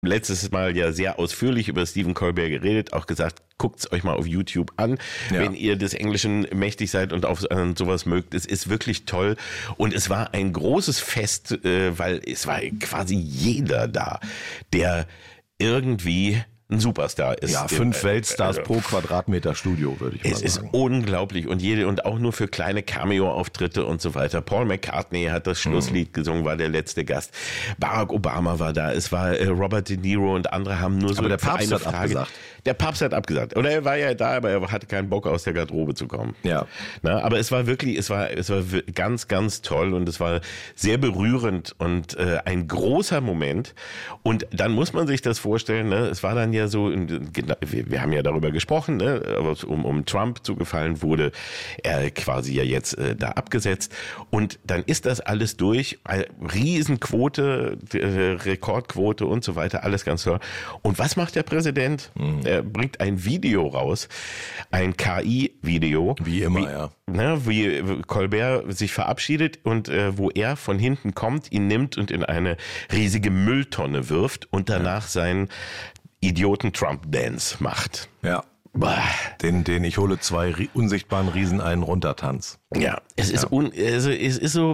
letztes Mal ja sehr ausführlich über Stephen Colbert geredet, auch gesagt, guckt's euch mal auf YouTube an, wenn ihr des Englischen mächtig seid und auf sowas mögt. Es ist wirklich toll und es war ein großes Fest, weil es war quasi jeder da, der irgendwie ein Superstar ist. Ja, 5 Weltstars pro Quadratmeter Studio, würde ich mal sagen. Es ist unglaublich und auch nur für kleine Cameo-Auftritte und so weiter. Paul McCartney hat das Schlusslied gesungen, war der letzte Gast. Barack Obama war da, es war Robert De Niro und andere haben nur so aber der Papst hat abgesagt. Der Papst hat abgesagt. Oder er war ja da, aber er hatte keinen Bock, aus der Garderobe zu kommen. Ja. Na, aber es war ganz, ganz toll und es war sehr berührend und ein großer Moment. Und dann muss man sich das vorstellen, ne? Es war dann ja so, wir haben ja darüber gesprochen, ne? um Trump zugefallen wurde er quasi ja jetzt da abgesetzt. Und dann ist das alles durch. Riesenquote, Rekordquote und so weiter, alles ganz toll. Und was macht der Präsident? Er bringt ein Video raus, ein KI-Video. Wie immer, Wie Colbert sich verabschiedet und wo er von hinten kommt, ihn nimmt und in eine riesige Mülltonne wirft und danach seinen Idioten-Trump-Dance macht. Ja. Den ich hole 2 unsichtbaren Riesen einen runtertanz. Ja, es ist so,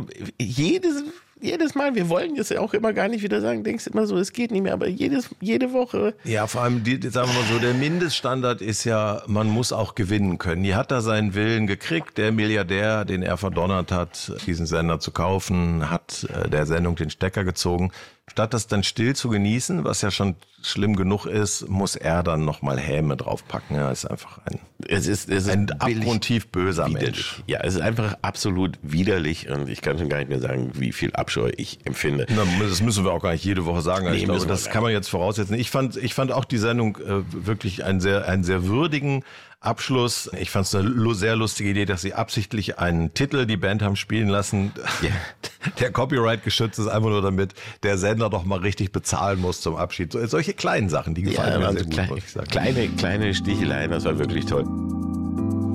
jedes Mal, wir wollen jetzt auch immer gar nicht wieder sagen, denkst immer so, es geht nicht mehr, aber jede Woche. Ja, vor allem, sagen wir mal so, der Mindeststandard ist ja, man muss auch gewinnen können. Hier hat er seinen Willen gekriegt, der Milliardär, den er verdonnert hat, diesen Sender zu kaufen, hat der Sendung den Stecker gezogen. Statt das dann still zu genießen, was ja schon schlimm genug ist, muss er dann nochmal Häme draufpacken. Ja, ist einfach ein abgrundtief böser Mensch. Ja, es ist einfach absolut widerlich und ich kann schon gar nicht mehr sagen, wie viel Abscheu ich empfinde. Na, das müssen wir auch gar nicht jede Woche sagen. Ich glaube, das kann man jetzt voraussetzen. Ich fand auch die Sendung wirklich einen sehr würdigen Abschluss. Ich fand es eine sehr lustige Idee, dass sie absichtlich einen Titel, die Band haben spielen lassen, der Copyright geschützt ist, einfach nur damit der Sender doch mal richtig bezahlen muss zum Abschied. Solche kleinen Sachen, die gefallen mir sehr gut, muss ich sagen. Kleine Sticheleien, das war wirklich toll.